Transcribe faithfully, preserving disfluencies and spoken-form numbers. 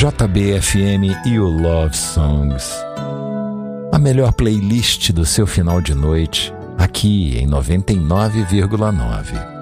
J B F M e o Love Songs. A melhor playlist do seu final de noite, aqui em noventa e nove vírgula nove.